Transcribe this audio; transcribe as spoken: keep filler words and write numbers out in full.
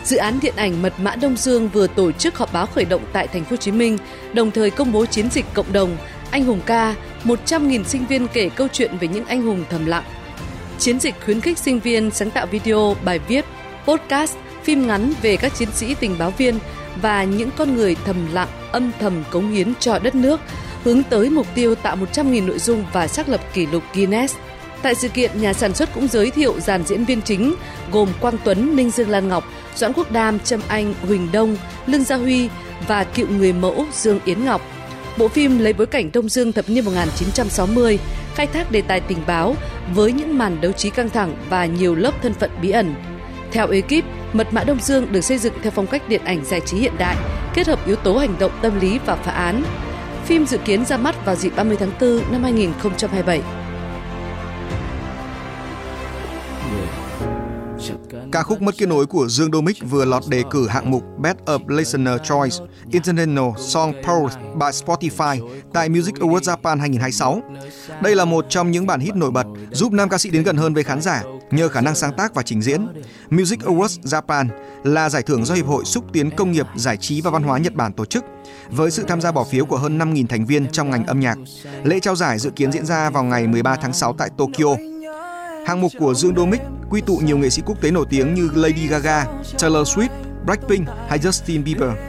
Dự án điện ảnh Mật mã Đông Dương vừa tổ chức họp báo khởi động tại thành phố Hồ Chí Minh, đồng thời công bố chiến dịch cộng đồng Anh hùng ca, một trăm nghìn sinh viên kể câu chuyện về những anh hùng thầm lặng. Chiến dịch khuyến khích sinh viên sáng tạo video, bài viết, podcast, phim ngắn về các chiến sĩ tình báo viên và những con người thầm lặng, âm thầm cống hiến cho đất nước, hướng tới mục tiêu tạo một trăm nghìn nội dung và xác lập kỷ lục Guinness. Tại sự kiện, nhà sản xuất cũng giới thiệu dàn diễn viên chính gồm Quang Tuấn, Ninh Dương Lan Ngọc, Doãn Quốc Đam, Trâm Anh, Huỳnh Đông, Lương Gia Huy và cựu người mẫu Dương Yến Ngọc. Bộ phim lấy bối cảnh Đông Dương thập niên một nghìn chín trăm sáu mươi, khai thác đề tài tình báo với những màn đấu trí căng thẳng và nhiều lớp thân phận bí ẩn. Theo ekip, Mật mã Đông Dương được xây dựng theo phong cách điện ảnh giải trí hiện đại, kết hợp yếu tố hành động tâm lý và phá án. Phim dự kiến ra mắt vào dịp ba mươi tháng tư năm hai nghìn không trăm hai mươi bảy. Ca khúc Mất kết nối của Dương Đô Mích vừa lọt đề cử hạng mục Best of Listener Choice International Song Powered by Spotify tại Music Awards Japan hai nghìn không trăm hai mươi sáu. Đây là một trong những bản hit nổi bật giúp nam ca sĩ đến gần hơn với khán giả nhờ khả năng sáng tác và trình diễn. Music Awards Japan là giải thưởng do Hiệp hội Xúc tiến Công nghiệp, Giải trí và Văn hóa Nhật Bản tổ chức, với sự tham gia bỏ phiếu của hơn năm nghìn thành viên trong ngành âm nhạc. Lễ trao giải dự kiến diễn ra vào ngày mười ba tháng sáu tại Tokyo. Hạng mục của Dương Đô Mích quy tụ nhiều nghệ sĩ quốc tế nổi tiếng như Lady Gaga, Taylor Swift, Blackpink hay Justin Bieber.